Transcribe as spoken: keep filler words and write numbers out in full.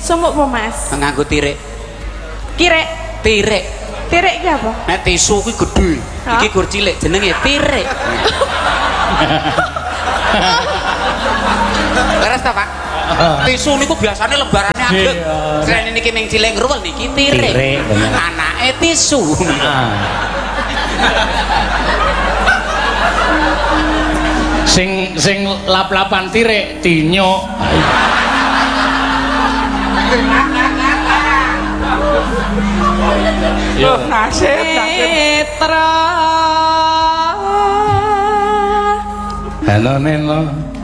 Sumuk apa Mas? Nganggo tirik. Kirek. Tirik. Tirik ki apa? Nek tisu kuwi gedhe. Iki gur cilik jenenge tirik. Leres ta, Pak? Tisu niku biasane lebarane ageng. Srene niki ning cilik ngruwel niki tirik. Tirik, bener. Anake tisu. Sing sing lap-lapan tirik tinyuk. Yo nasib nasib. Halo Neno.